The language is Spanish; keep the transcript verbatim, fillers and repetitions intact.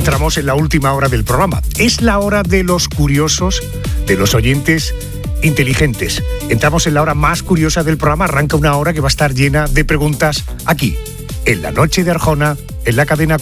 entramos en la última hora del programa. Es la hora de los curiosos, de los oyentes inteligentes. Entramos en la hora más curiosa del programa. Arranca una hora que va a estar llena de preguntas aquí, en la noche de Arjona, en la cadena